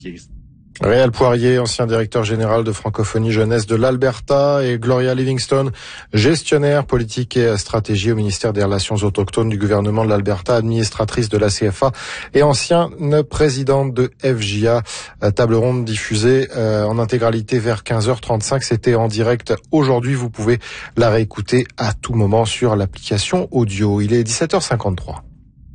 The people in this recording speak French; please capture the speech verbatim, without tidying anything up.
Réal Poirier, ancien directeur général de francophonie jeunesse de l'Alberta, et Gloria Livingstone, gestionnaire politique et stratégie au ministère des Relations autochtones du gouvernement de l'Alberta, administratrice de la C F A et ancienne présidente de F J A. Table ronde diffusée euh, en intégralité vers quinze heures trente-cinq. C'était en direct aujourd'hui. Vous pouvez la réécouter à tout moment sur l'application audio. Il est dix-sept heures cinquante-trois.